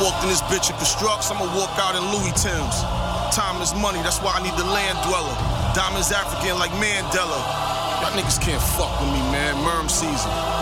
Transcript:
walked in this bitch in constructs, I'ma walk out in Louis Timbs. Time is money, that's why I need the land dweller. Diamonds African like Mandela. Y'all niggas can't fuck with me, man. Merm season.